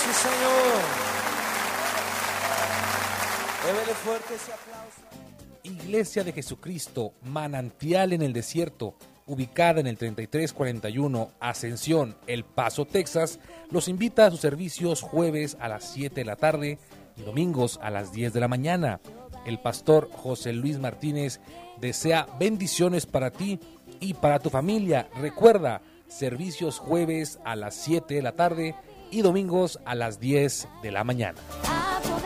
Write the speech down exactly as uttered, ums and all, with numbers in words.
Sí, señor. Débele fuerte ese aplauso. Iglesia de Jesucristo, Manantial en el Desierto, ubicada en el treinta y tres cuarenta y uno Ascensión, El Paso, Texas, los invita a sus servicios jueves a las siete de la tarde y domingos a las diez de la mañana. El pastor José Luis Martínez desea bendiciones para ti y para tu familia. Recuerda, servicios jueves a las siete de la tarde y domingos a las diez de la mañana.